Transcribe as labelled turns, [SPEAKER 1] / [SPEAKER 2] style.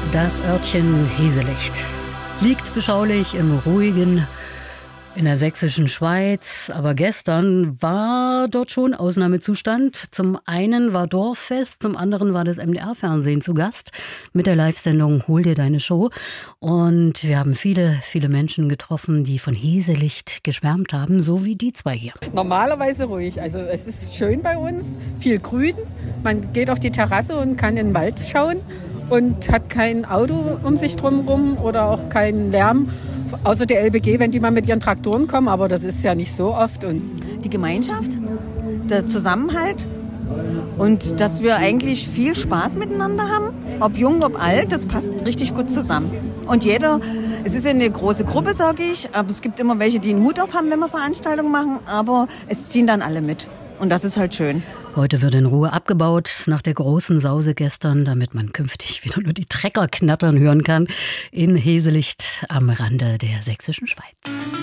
[SPEAKER 1] Das Örtchen Heselicht liegt beschaulich im ruhigen in der sächsischen Schweiz. Aber gestern war dort schon Ausnahmezustand. Zum einen war Dorffest, zum anderen war das MDR-Fernsehen zu Gast mit der Live-Sendung Hol dir deine Show. Und wir haben viele, viele Menschen getroffen, die von Heselicht geschwärmt haben, so wie die zwei hier.
[SPEAKER 2] Normalerweise ruhig. Also es ist schön bei uns, viel Grün. Man geht auf die Terrasse und kann in den Wald schauen und hat kein Auto um sich drumherum oder auch keinen Lärm. Außer der LBG, wenn die mal mit ihren Traktoren kommen, aber das ist ja nicht so oft. Und
[SPEAKER 3] die Gemeinschaft, der Zusammenhalt und dass wir eigentlich viel Spaß miteinander haben, ob jung, ob alt, das passt richtig gut zusammen. Und es ist eine große Gruppe, sage ich, aber es gibt immer welche, die einen Hut auf haben, wenn wir Veranstaltungen machen, aber es ziehen dann alle mit. Und das ist halt schön.
[SPEAKER 1] Heute wird in Ruhe abgebaut nach der großen Sause gestern, damit man künftig wieder nur die Trecker knattern hören kann in Heselicht am Rande der sächsischen Schweiz.